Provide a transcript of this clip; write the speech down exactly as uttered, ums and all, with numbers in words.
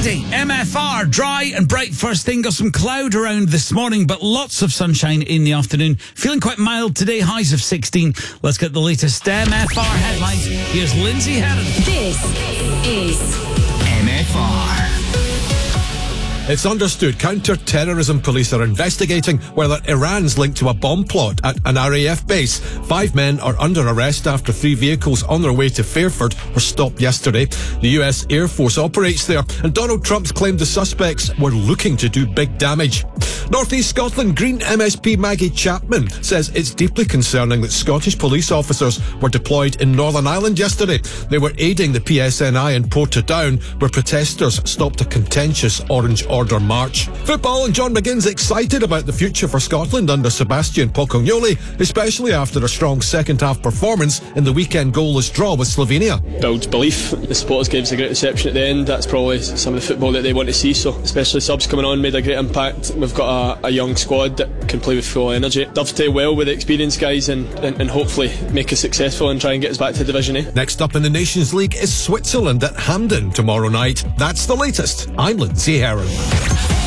Friday, M F R, dry and bright first thing. Got some cloud around this morning, but lots of sunshine in the afternoon. Feeling quite mild today, highs of sixteen. Let's get the latest M F R headlines. Here's Lindsay Herron. This is M F R. It's understood counter-terrorism police are investigating whether Iran's linked to a bomb plot at an R A F base. Five men are under arrest after three vehicles on their way to Fairford were stopped yesterday. The U S Air Force operates there, and Donald Trump's claimed the suspects were looking to do big damage. North East Scotland Green M S P Maggie Chapman says it's deeply concerning that Scottish police officers were deployed in Northern Ireland yesterday. They were aiding the P S N I in Portadown, where protesters stopped a contentious Orange Order march. Football, and John McGinn's excited about the future for Scotland under Sebastian Pocognoli, especially after a strong second-half performance in the weekend goalless draw with Slovenia. Builds belief. The supporters gave us a great reception at the end. That's probably some of the football that they want to see, so especially subs coming on made a great impact. We've got a, a young squad that can play with full energy. Dovetail well with the experienced guys and, and, and hopefully make us successful and try and get us back to Division A. Next up in the Nations League is Switzerland at Hampden tomorrow night. That's the latest. I'm Lindsay Herron.